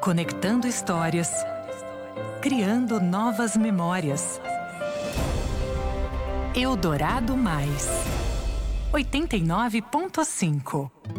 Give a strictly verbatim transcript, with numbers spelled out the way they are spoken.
Conectando histórias, criando novas memórias. Eldorado Mais, oitenta e nove ponto cinco.